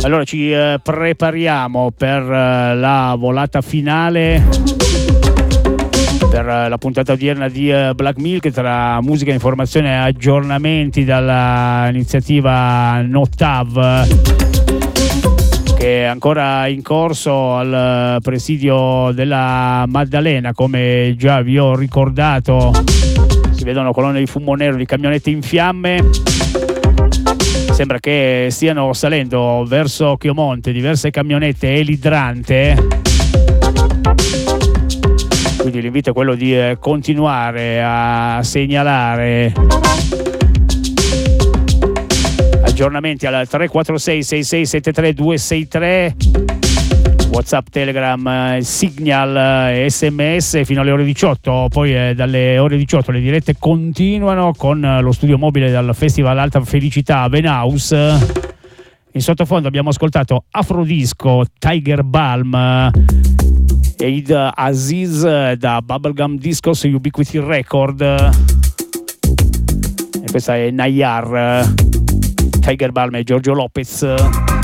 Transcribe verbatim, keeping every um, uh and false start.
Allora ci eh, prepariamo per eh, la volata finale, per eh, la puntata odierna di eh, Black Milk, tra musica, informazione e aggiornamenti dall'iniziativa Notav, che è ancora in corso al presidio della Maddalena. Come già vi ho ricordato, si vedono colonne di fumo nero di camionette in fiamme. Sembra che stiano salendo verso Chiomonte diverse camionette elidrante, quindi l'invito è quello di continuare a segnalare aggiornamenti al tre quattro sei sei sei sette tre due sei tre, WhatsApp, Telegram, Signal, S M S fino alle ore diciotto. Poi eh, dalle ore diciotto le dirette continuano con eh, lo studio mobile dal Festival Alta Felicità a Venhouse. In sottofondo abbiamo ascoltato Afrodisco, Tiger Balm, Eid Aziz da Bubblegum Discos Ubiquity Record, e questa è Nayar. Tiger Balm e Giorgio Lopez.